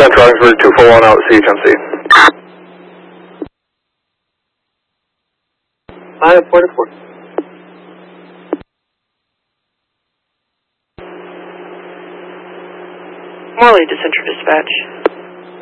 Central Orangeburg 241 out, CHMC. I have 44. Morley to Central Dispatch.